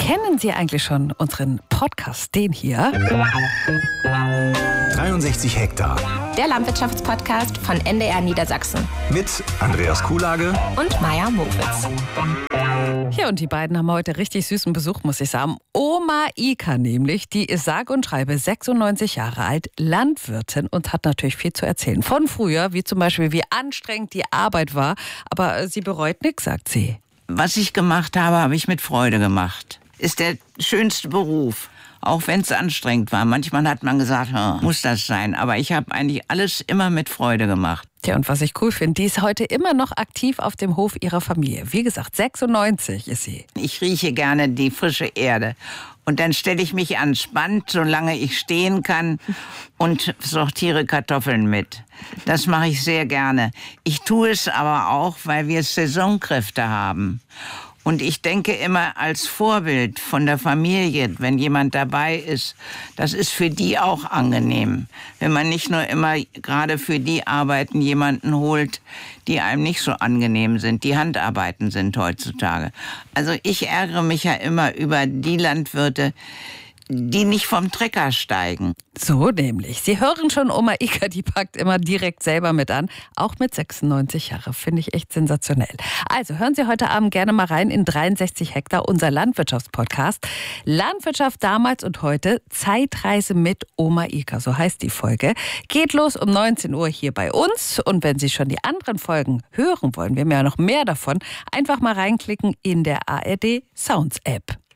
Kennen Sie eigentlich schon unseren Podcast, den hier? 63 Hektar. Der Landwirtschaftspodcast von NDR Niedersachsen. Mit Andreas Kuhlage und Maja Mowitz. Ja, und die beiden haben heute richtig süßen Besuch, muss ich sagen. Oma Ika nämlich, die ist sage und schreibe 96 Jahre alt, Landwirtin und hat natürlich viel zu erzählen. Von früher, wie zum Beispiel, wie anstrengend die Arbeit war. Aber sie bereut nichts, sagt sie. Was ich gemacht habe, habe ich mit Freude gemacht. Ist der schönste Beruf. Auch wenn es anstrengend war. Manchmal hat man gesagt, muss das sein? Aber ich habe eigentlich alles immer mit Freude gemacht. Tja, und was ich cool finde, die ist heute immer noch aktiv auf dem Hof ihrer Familie. Wie gesagt, 96 ist sie. Ich rieche gerne die frische Erde. Und dann stelle ich mich ans Band, solange ich stehen kann, und sortiere Kartoffeln mit. Das mache ich sehr gerne. Ich tue es aber auch, weil wir Saisonkräfte haben. Und ich denke immer als Vorbild von der Familie, wenn jemand dabei ist, das ist für die auch angenehm. Wenn man nicht nur immer gerade für die Arbeiten jemanden holt, die einem nicht so angenehm sind. Die Handarbeiten sind heutzutage. Also ich ärgere mich ja immer über die Landwirte, die nicht vom Trecker steigen. So nämlich. Sie hören schon, Oma Ika, die packt immer direkt selber mit an. Auch mit 96 Jahren. Finde ich echt sensationell. Also hören Sie heute Abend gerne mal rein in 63 Hektar, unser Landwirtschaftspodcast. Landwirtschaft damals und heute. Zeitreise mit Oma Ika. So heißt die Folge. Geht los um 19 Uhr hier bei uns. Und wenn Sie schon die anderen Folgen hören wollen, wir haben ja noch mehr davon, einfach mal reinklicken in der ARD Sounds App.